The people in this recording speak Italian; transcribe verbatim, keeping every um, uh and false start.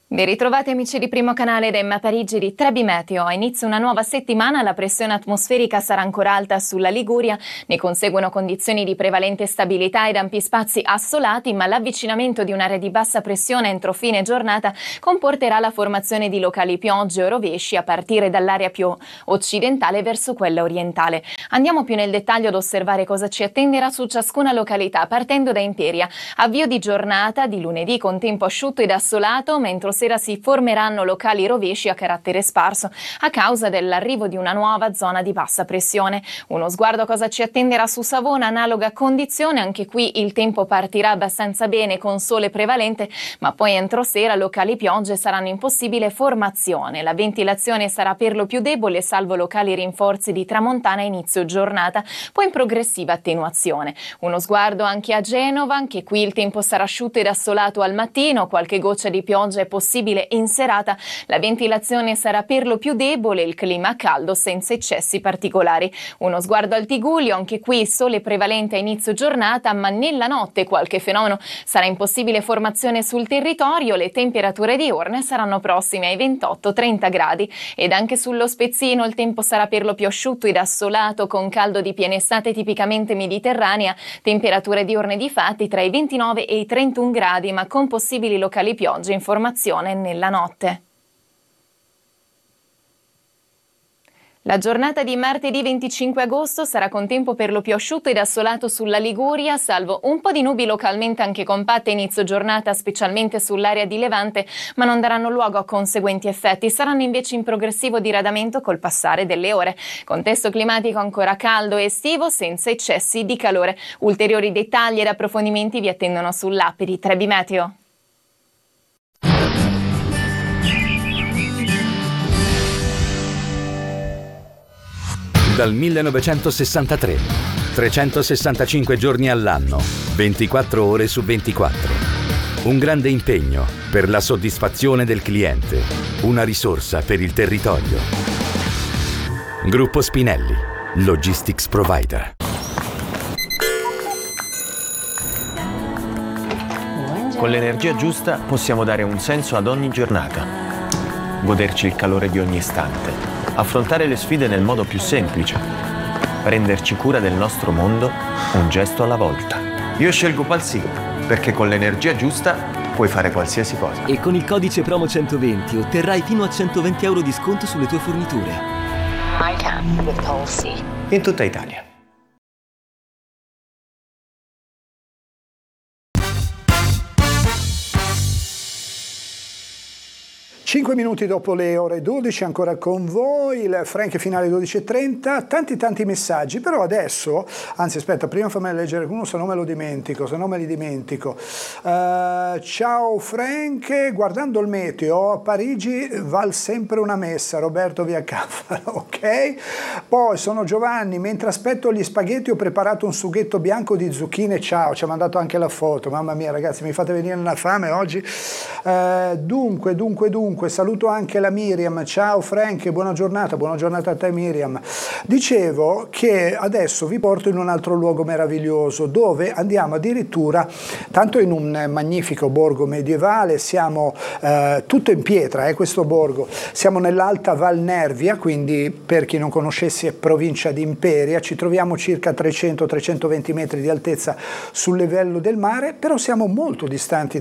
Ben ritrovati amici di Primo Canale da Emma Parigi di tre B Meteo. A inizio una nuova settimana la pressione atmosferica sarà ancora alta sulla Liguria, ne conseguono condizioni di prevalente stabilità ed ampi spazi assolati, ma l'avvicinamento di un'area di bassa pressione entro fine giornata comporterà la formazione di locali piogge o rovesci a partire dall'area più occidentale verso quella orientale. Andiamo più nel dettaglio ad osservare cosa ci attenderà su ciascuna località, partendo da Imperia. Avvio di giornata di lunedì con tempo asciutto ed assolato, mentre sera si formeranno locali rovesci a carattere sparso a causa dell'arrivo di una nuova zona di bassa pressione. Uno sguardo a cosa ci attenderà su Savona, analoga condizione, anche qui il tempo partirà abbastanza bene con sole prevalente, ma poi entro sera locali piogge saranno in possibile formazione. La ventilazione sarà per lo più debole, salvo locali rinforzi di tramontana a inizio giornata, poi in progressiva attenuazione. Uno sguardo anche a Genova, anche qui il tempo sarà asciutto ed assolato al mattino, qualche goccia di pioggia è possibile in serata, la ventilazione sarà per lo più debole, il clima caldo senza eccessi particolari. Uno sguardo al Tigullio, anche qui sole prevalente a inizio giornata, ma nella notte qualche fenomeno sarà in possibile formazione sul territorio, le temperature diurne saranno prossime ai ventotto trenta gradi ed anche sullo Spezzino il tempo sarà per lo più asciutto ed assolato con caldo di piena estate tipicamente mediterranea, temperature diurne di fatti tra i ventinove e i trentuno gradi, ma con possibili locali piogge in formazione nella notte. La giornata di martedì venticinque agosto sarà con tempo per lo più asciutto ed assolato sulla Liguria, salvo un po' di nubi localmente anche compatte inizio giornata, specialmente sull'area di Levante, ma non daranno luogo a conseguenti effetti, saranno invece in progressivo diradamento col passare delle ore. Contesto climatico ancora caldo e estivo, senza eccessi di calore. Ulteriori dettagli ed approfondimenti vi attendono sull'app di tre B Meteo. Dal millenovecentosessantatré, trecentosessantacinque giorni all'anno, ventiquattro ore su ventiquattro. Un grande impegno per la soddisfazione del cliente, una risorsa per il territorio. Gruppo Spinelli, Logistics Provider. Con l'energia giusta possiamo dare un senso ad ogni giornata, goderci il calore di ogni istante, affrontare le sfide nel modo più semplice, prenderci cura del nostro mondo un gesto alla volta. Io scelgo Palsy perché con l'energia giusta puoi fare qualsiasi cosa. E con il codice promo centoventi otterrai fino a centoventi euro di sconto sulle tue forniture. I can with Palsy. In tutta Italia. cinque minuti dopo le ore dodici, ancora con voi, il Frank finale dodici e trenta, tanti tanti messaggi, però adesso, anzi aspetta, prima fammi leggere uno se no me lo dimentico, se no me li dimentico. Uh, ciao Frank, guardando il meteo, a Parigi val sempre una messa, Roberto via Caffaro, ok? Poi sono Giovanni, mentre aspetto gli spaghetti ho preparato un sughetto bianco di zucchine, ciao, ci ha mandato anche la foto, mamma mia ragazzi, mi fate venire una fame oggi. Uh, dunque, dunque, dunque, saluto anche la Miriam, ciao Frank, buona giornata, buona giornata a te Miriam. Dicevo che adesso vi porto in un altro luogo meraviglioso dove andiamo addirittura, tanto in un magnifico borgo medievale, siamo eh, tutto in pietra, eh, questo borgo, siamo nell'Alta Val Nervia, quindi per chi non conoscesse è provincia di Imperia, ci troviamo circa trecento trecentoventi metri di altezza sul livello del mare, però siamo molto distanti